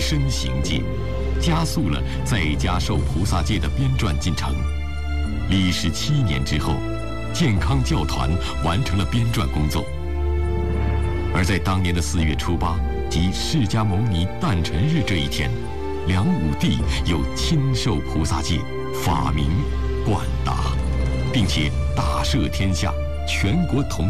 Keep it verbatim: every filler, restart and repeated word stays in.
身行戒，加速了在家受菩萨戒的编撰进程。历时七年之后，健康教团完成了编撰工作。而在当年的四月初八，即释迦牟尼诞辰日这一天，梁武帝又亲授菩萨戒，法名冠达，并且大赦天下，全国统